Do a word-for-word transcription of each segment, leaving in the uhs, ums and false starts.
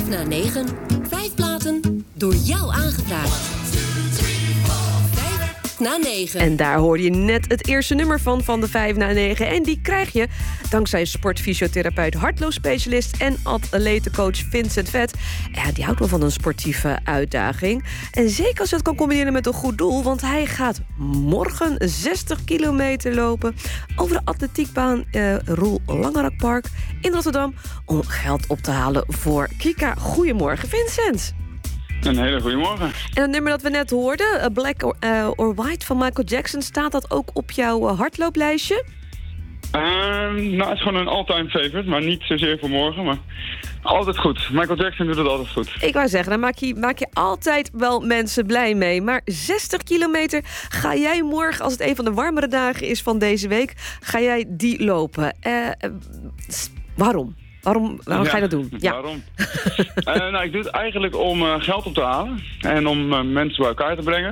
na negen. Vijf platen door jou aangevraagd. Na negen. En daar hoorde je net het eerste nummer van van de vijf na negen. En die krijg je dankzij sportfysiotherapeut, hardloopspecialist en atletencoach Vincent Vet. Ja, die houdt wel van een sportieve uitdaging. En zeker als je het kan combineren met een goed doel, want hij gaat morgen zestig kilometer lopen over de atletiekbaan uh, Roel Langerakpark in Rotterdam om geld op te halen voor Kika. Goedemorgen, Vincent. Een hele goede morgen. En het nummer dat we net hoorden, Black or, uh, or White van Michael Jackson, staat dat ook op jouw uh, hardlooplijstje? Uh, nou, het is gewoon een all-time favorite, maar niet zozeer voor morgen, maar altijd goed. Michael Jackson doet het altijd goed. Ik wou zeggen, daar maak je, maak je altijd wel mensen blij mee. Maar zestig kilometer ga jij morgen, als het een van de warmere dagen is van deze week, ga jij die lopen. Uh, uh, waarom? Waarom, waarom ja, ga je dat doen? Ja. Waarom? uh, nou, ik doe het eigenlijk om uh, geld op te halen en om uh, mensen bij elkaar te brengen.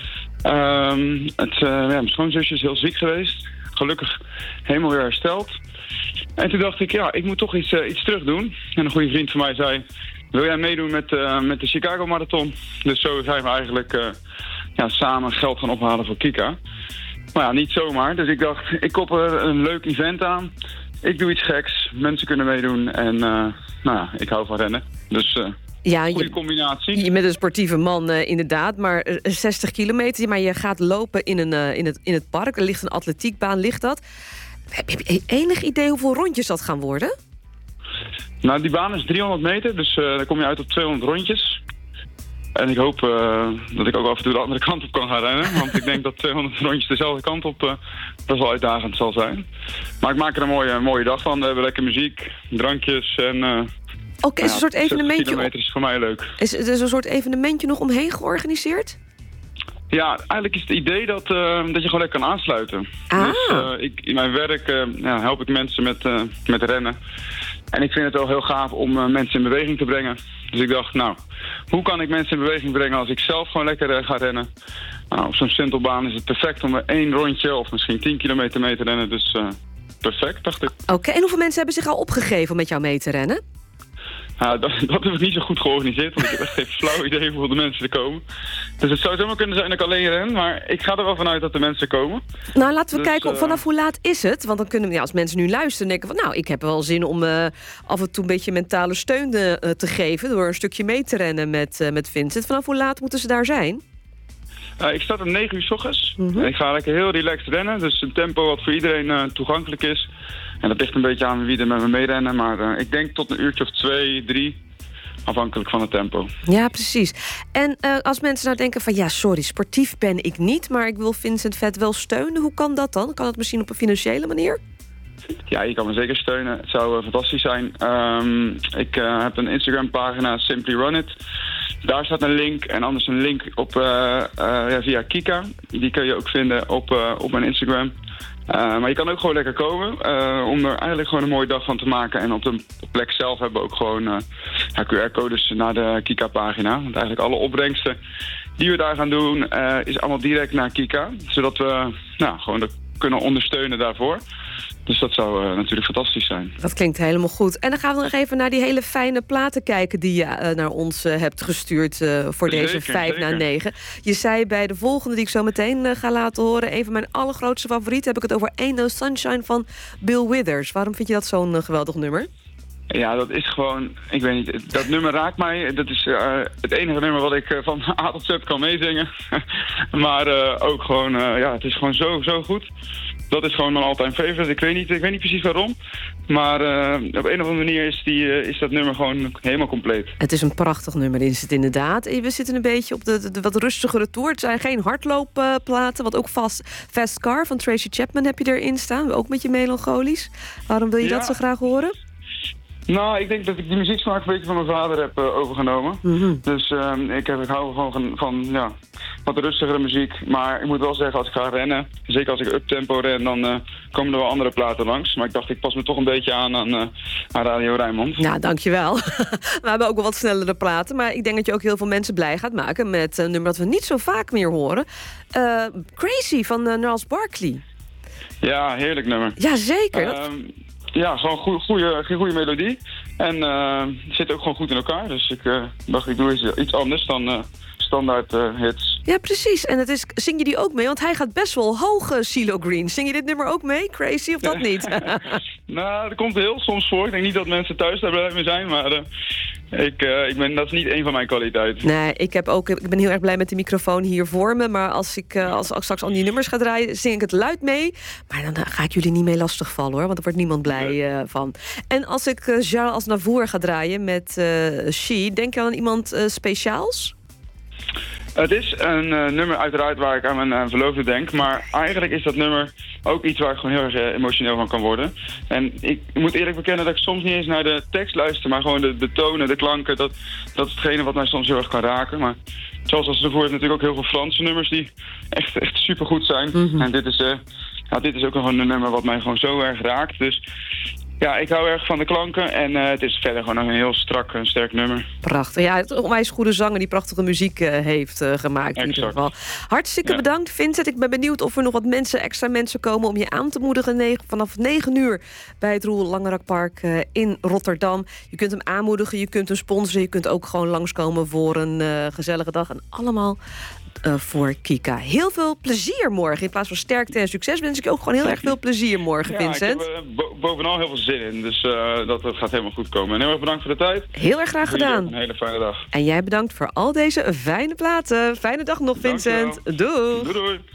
Uh, het, uh, ja, mijn schoonzusje is heel ziek geweest. Gelukkig helemaal weer hersteld. En toen dacht ik, ja, ik moet toch iets, uh, iets terug doen. En een goede vriend van mij zei, wil jij meedoen met, uh, met de Chicago Marathon? Dus zo zijn we eigenlijk uh, ja, samen geld gaan ophalen voor Kika. Maar ja, niet zomaar. Dus ik dacht, ik koppel er een leuk event aan. Ik doe iets geks, mensen kunnen meedoen en uh, nou ja, ik hou van rennen. Dus uh, ja, goede combinatie. Je bent een sportieve man uh, inderdaad, maar uh, zestig kilometer, maar je gaat lopen in, een, uh, in, het, in het park. Er ligt een atletiekbaan, ligt dat. Heb je enig idee hoeveel rondjes dat gaan worden? Nou, die baan is driehonderd meter, dus uh, dan kom je uit op tweehonderd rondjes. En ik hoop uh, dat ik ook af en toe de andere kant op kan gaan rennen. Want ik denk dat tweehonderd rondjes dezelfde kant op uh, best wel uitdagend zal zijn. Maar ik maak er een mooie, mooie dag van. We hebben lekker muziek, drankjes en... Uh, Oké, okay, is een soort evenementje... kilometer is voor mij leuk. Is er een soort evenementje nog omheen georganiseerd? Ja, eigenlijk is het idee dat, uh, dat je gewoon lekker kan aansluiten. Ah. Dus uh, ik, in mijn werk uh, ja, help ik mensen met, uh, met rennen. En ik vind het wel heel gaaf om uh, mensen in beweging te brengen. Dus ik dacht, nou, hoe kan ik mensen in beweging brengen als ik zelf gewoon lekker uh, ga rennen? Nou, op zo'n sintelbaan is het perfect om er één rondje of misschien tien kilometer mee te rennen. Dus uh, perfect, dacht ik. Oké, okay, en hoeveel mensen hebben zich al opgegeven om met jou mee te rennen? Ja, dat, dat heb ik niet zo goed georganiseerd, want ik heb echt geen flauw idee hoeveel de mensen er komen. Dus het zou zomaar kunnen zijn dat ik alleen ren, maar ik ga er wel vanuit dat de mensen komen. Nou, laten we dus, kijken, uh, vanaf hoe laat is het? Want dan kunnen we, ja, als mensen nu luisteren, denken van, nou, ik heb wel zin om uh, af en toe een beetje mentale steun uh, te geven door een stukje mee te rennen met, uh, met Vincent. Vanaf hoe laat moeten ze daar zijn? Uh, ik start om negen uur 's ochtends. Mm-hmm. Ik ga lekker heel relaxed rennen, dus een tempo wat voor iedereen uh, toegankelijk is. En dat ligt een beetje aan wie er met me meerennen, maar uh, ik denk tot een uurtje of twee, drie... afhankelijk van het tempo. Ja, precies. En uh, als mensen nou denken van... ja, sorry, sportief ben ik niet... maar ik wil Vincent Vet wel steunen. Hoe kan dat dan? Kan dat misschien op een financiële manier? Ja, je kan me zeker steunen. Het zou uh, fantastisch zijn. Um, ik uh, heb een Instagram-pagina, Simply Run It. Daar staat een link. En anders een link op, uh, uh, ja, via Kika. Die kun je ook vinden op, uh, op mijn Instagram. Uh, maar je kan ook gewoon lekker komen uh, om er eigenlijk gewoon een mooie dag van te maken. En op de plek zelf hebben we ook gewoon uh, ja, Q R-codes naar de Kika-pagina. Want eigenlijk alle opbrengsten die we daar gaan doen uh, is allemaal direct naar Kika. Zodat we nou, gewoon de kunnen ondersteunen daarvoor. Dus dat zou uh, natuurlijk fantastisch zijn. Dat klinkt helemaal goed. En dan gaan we nog even naar die hele fijne platen kijken... die je uh, naar ons uh, hebt gestuurd uh, voor zeker, deze vijf na zeker. negen. Je zei bij de volgende die ik zo meteen uh, ga laten horen... een van mijn allergrootste favorieten heb ik het over Ain't No Sunshine van Bill Withers. Waarom vind je dat zo'n uh, geweldig nummer? Ja, dat is gewoon... Ik weet niet, dat nummer raakt mij. Dat is uh, het enige nummer wat ik uh, van A tot Z kan meezingen. maar uh, ook gewoon... Uh, ja, het is gewoon zo, zo goed. Dat is gewoon mijn all-time favorite. Ik weet niet, ik weet niet precies waarom. Maar uh, op een of andere manier is, die, uh, is dat nummer gewoon helemaal compleet. Het is een prachtig nummer, is het inderdaad. We zitten een beetje op de, de, de wat rustigere tour. Het zijn geen hardloopplaten. Wat ook Fast, Fast Car van Tracy Chapman heb je erin staan. Ook een beetje melancholisch. Waarom wil je ja. dat zo graag horen? Nou, ik denk dat ik die muzieksmaak een beetje van mijn vader heb uh, overgenomen. Mm-hmm. Dus uh, ik, heb, ik hou gewoon van, van ja, wat rustigere muziek. Maar ik moet wel zeggen, als ik ga rennen, zeker als ik uptempo ren, dan uh, komen er wel andere platen langs. Maar ik dacht, ik pas me toch een beetje aan aan, uh, aan Radio Rijnmond. Ja, dankjewel. We hebben ook wel wat snellere platen. Maar ik denk dat je ook heel veel mensen blij gaat maken met een nummer dat we niet zo vaak meer horen. Uh, Crazy van uh, Gnarls Barkley. Ja, heerlijk nummer. Ja, zeker. Uh, dat... Ja, gewoon goede, goede melodie. En uh, het zit ook gewoon goed in elkaar. Dus ik uh, dacht, ik doe iets, iets anders dan uh, standaard uh, hits. Ja, precies. En het is, zing je die ook mee? Want hij gaat best wel hoog, uh, CeeLo Green. Zing je dit nummer ook mee? Crazy of dat niet? Nou, dat komt heel soms voor. Ik denk niet dat mensen thuis daar blij mee zijn, maar uh, ik, uh, ik ben, dat is niet één van mijn kwaliteiten. Nee, ik, heb ook, ik ben heel erg blij met de microfoon hier voor me. Maar als ik, uh, als ik straks al die nummers ga draaien, zing ik het luid mee. Maar dan uh, ga ik jullie niet mee lastigvallen, hoor. Want daar wordt niemand blij uh, van. En als ik uh, Charles Aznavour ga draaien met uh, She, denk je aan iemand uh, speciaals? Het is een uh, nummer uiteraard waar ik aan mijn uh, verloofde denk. Maar eigenlijk is dat nummer ook iets waar ik gewoon heel erg uh, emotioneel van kan worden. En ik moet eerlijk bekennen dat ik soms niet eens naar de tekst luister. Maar gewoon de, de tonen, de klanken. Dat, dat is hetgene wat mij soms heel erg kan raken. Maar zoals als ervoor heeft natuurlijk ook heel veel Franse nummers die echt, echt supergoed zijn. Mm-hmm. En dit is, uh, ja, dit is ook gewoon een nummer wat mij gewoon zo erg raakt. Dus ja, ik hou erg van de klanken en uh, het is verder gewoon een heel strak en sterk nummer. Prachtig. Ja, het is een onwijs goede zanger die prachtige muziek uh, heeft uh, gemaakt. In ieder geval. Hartstikke ja. bedankt, Vincent. Ik ben benieuwd of er nog wat mensen, extra mensen komen om je aan te moedigen negen, vanaf negen uur bij het Roel Langerakpark uh, in Rotterdam. Je kunt hem aanmoedigen, je kunt hem sponsoren, je kunt ook gewoon langskomen voor een uh, gezellige dag. En allemaal Uh, voor Kika. Heel veel plezier morgen. In plaats van sterkte en succes wens ik je ook gewoon heel erg veel plezier morgen, ja, Vincent. Ik heb uh, bo- bovenal heel veel zin in. Dus uh, dat, dat gaat helemaal goed komen. En heel erg bedankt voor de tijd. Heel erg graag gedaan. Een hele fijne dag. En jij bedankt voor al deze fijne platen. Fijne dag nog, Vincent. Doei. Doei doei.